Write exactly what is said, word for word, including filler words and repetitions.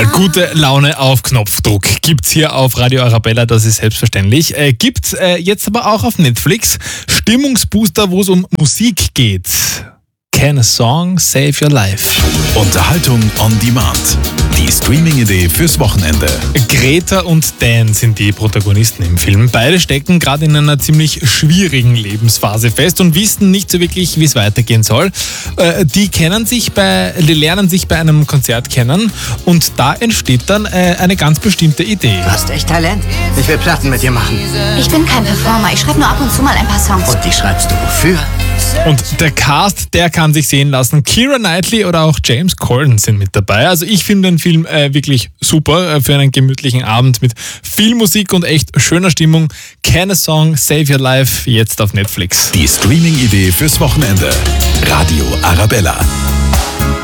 Gute Laune auf Knopfdruck gibt's hier auf Radio Arabella, das ist selbstverständlich. Äh, gibt's äh, jetzt aber auch auf Netflix Stimmungsbooster, wo es um Musik geht. Can a Song Save Your Life? Unterhaltung on Demand. Die Streaming-Idee fürs Wochenende. Greta und Dan sind die Protagonisten im Film. Beide stecken gerade in einer ziemlich schwierigen Lebensphase fest und wissen nicht so wirklich, wie es weitergehen soll. Äh, die kennen sich bei, die lernen sich bei einem Konzert kennen und da entsteht dann äh, eine ganz bestimmte Idee. Du hast echt Talent. Ich will Platten mit dir machen. Ich bin kein Performer, ich schreibe nur ab und zu mal ein paar Songs. Und die schreibst du wofür? Und der Cast, der kann sich sehen lassen. Keira Knightley oder auch James Corden sind mit dabei. Also ich finde den Film äh, wirklich super äh, für einen gemütlichen Abend mit viel Musik und echt schöner Stimmung. Can a Song Save Your Life jetzt auf Netflix. Die Streaming-Idee fürs Wochenende. Radio Arabella.